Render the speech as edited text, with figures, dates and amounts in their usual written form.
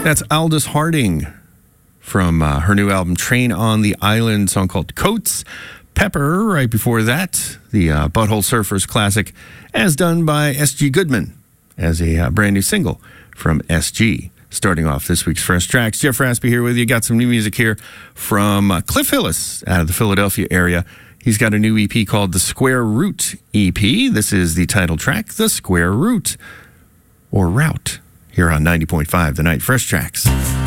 That's Aldous Harding from her new album, Train on the Island, song called Coats. Pepper, right before that, the Butthole Surfers classic, as done by S.G. Goodman as a brand new single from S.G. Starting off this week's Fresh Tracks. Jeff Raspy here with you. Got some new music here from Cliff Hillis out of the Philadelphia area. He's got a new EP called The Square Root EP. This is the title track, The Square Root, or Route, here on 90.5 The Night. Fresh Tracks.